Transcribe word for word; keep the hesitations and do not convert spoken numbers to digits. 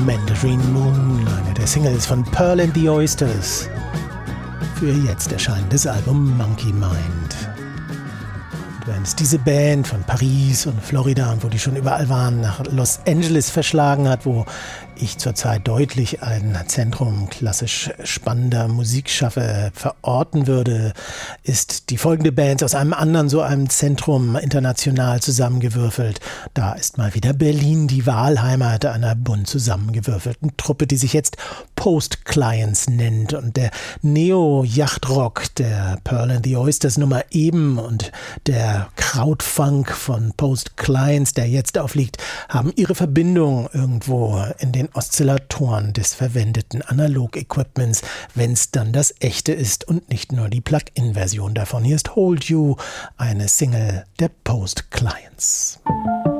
Mandarin Moon, eine der Singles von Pearl and the Oysters, für ihr jetzt erscheinendes Album Monkey Mind. Und wenn es diese Band von Paris und Florida und wo die schon überall waren, nach Los Angeles verschlagen hat, wo ich zurzeit deutlich ein Zentrum klassisch spannender Musikschaffe verorten würde, ist die folgende Band aus einem anderen so einem Zentrum international zusammengewürfelt. Da ist mal wieder Berlin die Wahlheimat einer bunt zusammengewürfelten Truppe, die sich jetzt Post Clients nennt, und der Neo-Yachtrock der Pearl and the Oysters Nummer eben und der Krautfunk von Post Clients, der jetzt aufliegt, haben ihre Verbindung irgendwo in den Oszillatoren des verwendeten Analog-Equipments, wenn es dann das echte ist und nicht nur die Plug-in-Version davon. Hier ist Hold You, eine Single der Post Clients.